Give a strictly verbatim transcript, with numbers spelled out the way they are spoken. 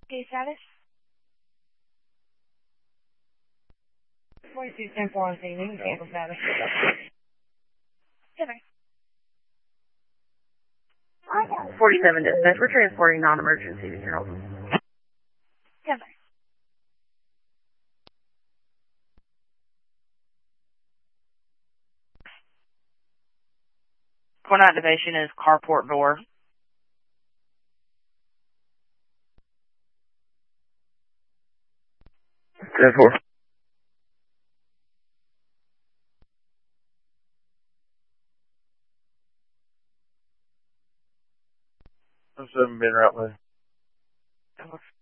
Case status? forty-two ten four on scene. You can cancel status. Yes, sir. forty-seven dispatch. We're transporting non-emergency to Charles. Yes, sir. Point activation is carport door. ten four. I'm seven being right way.